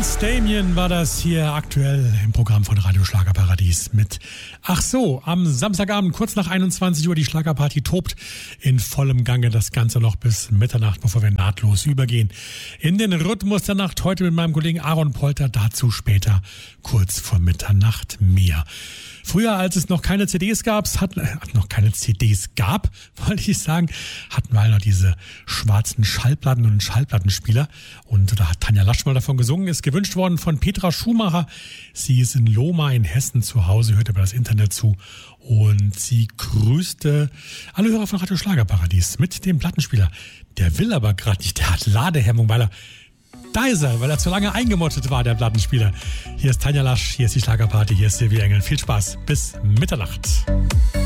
Prince Damien war das hier aktuell im Programm von Radio Schlagerparadies mit Ach so, am Samstagabend kurz nach 21 Uhr die Schlagerparty tobt in vollem Gange, das Ganze noch bis Mitternacht, bevor wir nahtlos übergehen in den Rhythmus der Nacht, heute mit meinem Kollegen Aaron Polter, dazu später kurz vor Mitternacht mehr. Früher, als es noch keine CDs gab, hatten wir noch diese schwarzen Schallplatten und Schallplattenspieler. Und da hat Tanja Lasch mal davon gesungen, ist gewünscht worden von Petra Schumacher. Sie ist in Lohmar in Hessen zu Hause, hört über das Internet zu. Und sie grüßte alle Hörer von Radio Schlagerparadies mit dem Plattenspieler. Der will aber gerade nicht, der hat Ladehemmung, weil er zu lange eingemottet war, der Plattenspieler. Hier ist Tanja Lasch, hier ist die Schlagerparty, hier ist Silvia Engel. Viel Spaß, bis Mitternacht.